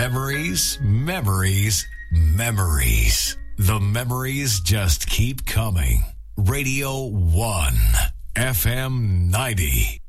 Memories, memories, memories. The memories just keep coming. Radio 1, FM 90.